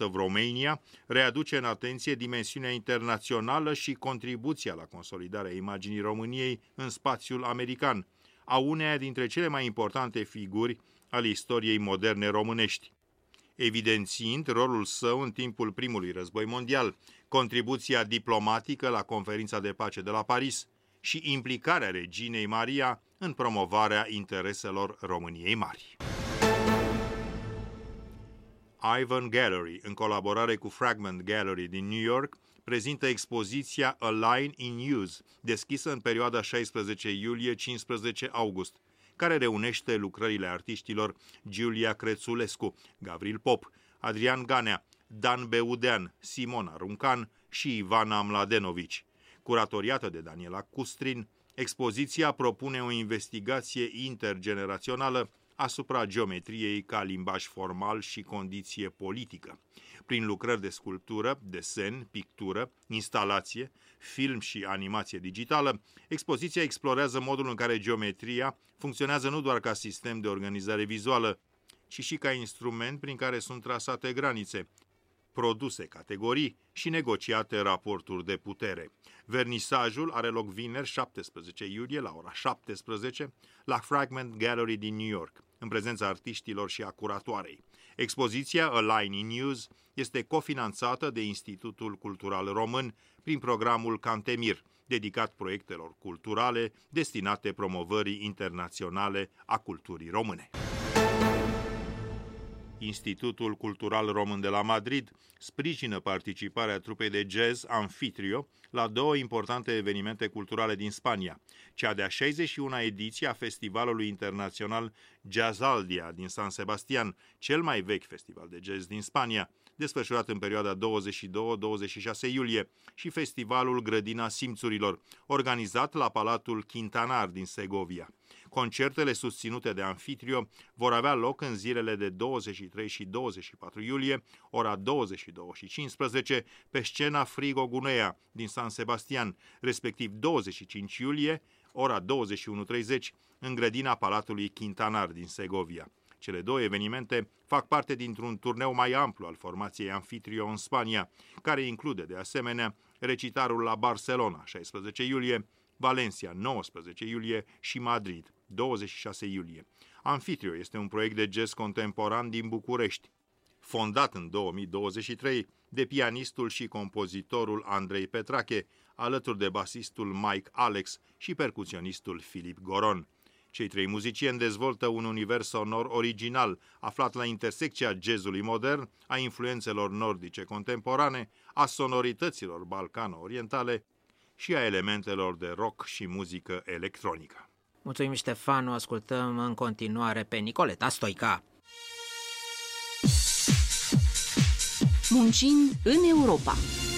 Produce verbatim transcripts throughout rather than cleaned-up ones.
of Romania readuce în atenție dimensiunea internațională și contribuția la consolidarea imaginii României în spațiul american, a uneia dintre cele mai importante figuri ale istoriei moderne românești, evidențiind rolul său în timpul primului război mondial, contribuția diplomatică la conferința de pace de la Paris și implicarea reginei Maria în promovarea intereselor României Mari. Ivan Gallery, în colaborare cu Fragment Gallery din New York, prezintă expoziția A Line in Use, deschisă în perioada șaisprezece iulie - cincisprezece august, care reunește lucrările artiștilor Giulia Crețulescu, Gavril Pop, Adrian Ganea, Dan Beudean, Simona Runcan și Ivana Mladenovici. Curatoriată de Daniela Custrin, expoziția propune o investigație intergenerațională asupra geometriei ca limbaj formal și condiție politică. Prin lucrări de sculptură, desen, pictură, instalație, film și animație digitală, expoziția explorează modul în care geometria funcționează nu doar ca sistem de organizare vizuală, ci și ca instrument prin care sunt trasate granițe, produse categorii și negociate raporturi de putere. Vernisajul are loc vineri șaptesprezece iulie la ora șaptesprezece la Fragment Gallery din New York, în prezența artiștilor și a curatoarei. Expoziția A Line in Use este cofinanțată de Institutul Cultural Român prin programul Cantemir, dedicat proiectelor culturale destinate promovării internaționale a culturii române. Institutul Cultural Român de la Madrid sprijină participarea trupei de jazz Amfitrio la două importante evenimente culturale din Spania, cea de-a șaizeci și una ediție a Festivalului Internațional Jazzaldia din San Sebastian, cel mai vechi festival de jazz din Spania, desfășurat în perioada douăzeci și doi - douăzeci și șase iulie, și Festivalul Grădina Simțurilor, organizat la Palatul Quintanar din Segovia. Concertele susținute de Amfitrio vor avea loc în zilele de douăzeci și trei și douăzeci și patru iulie, ora douăzeci și două și cincisprezece, pe scena Frigo Gunea din San Sebastian, respectiv douăzeci și cinci iulie, ora douăzeci și unu treizeci, în grădina Palatului Quintanar din Segovia. Cele două evenimente fac parte dintr-un turneu mai amplu al formației Amfitrio în Spania, care include de asemenea recitarul la Barcelona, șaisprezece iulie, Valencia, nouăsprezece iulie și Madrid, douăzeci și șase iulie. Amfitrio este un proiect de jazz contemporan din București, fondat în două mii douăzeci și trei de pianistul și compozitorul Andrei Petrache, alături de basistul Mike Alex și percuționistul Filip Goron. Cei trei muzicieni dezvoltă un univers sonor original, aflat la intersecția jazzului modern, a influențelor nordice contemporane, a sonorităților balcano-orientale și a elementelor de rock și muzică electronică. Mulțumim, Ștefanu, ascultăm în continuare pe Nicoleta Stoica. Muncind în Europa.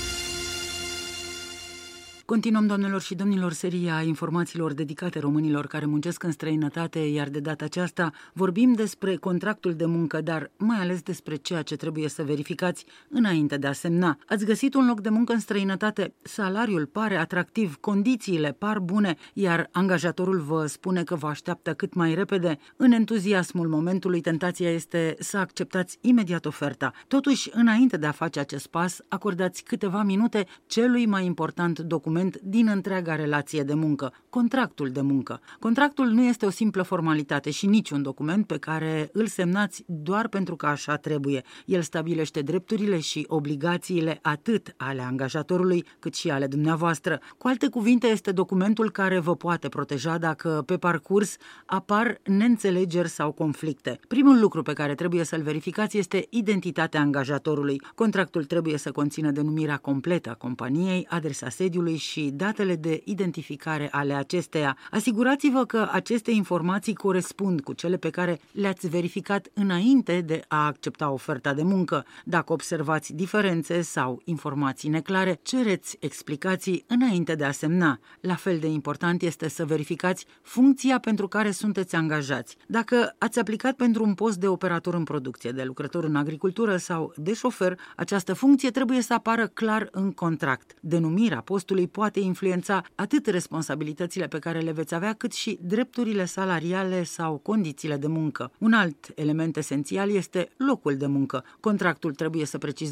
Continuăm, doamnelor și domnilor, seria informațiilor dedicate românilor care muncesc în străinătate, iar de data aceasta vorbim despre contractul de muncă, dar mai ales despre ceea ce trebuie să verificați înainte de a semna. Ați găsit un loc de muncă în străinătate, salariul pare atractiv, condițiile par bune, iar angajatorul vă spune că vă așteaptă cât mai repede. În entuziasmul momentului, tentația este să acceptați imediat oferta. Totuși, înainte de a face acest pas, acordați câteva minute celui mai important document din întreaga relație de muncă, contractul de muncă. Contractul nu este o simplă formalitate și nici un document pe care îl semnați doar pentru că așa trebuie. El stabilește drepturile și obligațiile atât ale angajatorului cât și ale dumneavoastră. Cu alte cuvinte, este documentul care vă poate proteja dacă pe parcurs apar neînțelegeri sau conflicte. Primul lucru pe care trebuie să-l verificați este identitatea angajatorului. Contractul trebuie să conțină denumirea completă a companiei, adresa sediului și datele de identificare ale acesteia. Asigurați-vă că aceste informații corespund cu cele pe care le-ați verificat înainte de a accepta oferta de muncă. Dacă observați diferențe sau informații neclare, cereți explicații înainte de a semna. La fel de important este să verificați funcția pentru care sunteți angajați. Dacă ați aplicat pentru un post de operator în producție, de lucrător în agricultură sau de șofer, această funcție trebuie să apară clar în contract. Denumirea postului poate influența atât responsabilitățile pe care le veți avea, cât și drepturile salariale sau condițiile de muncă. Un alt element esențial este locul de muncă. Contractul trebuie să precizeze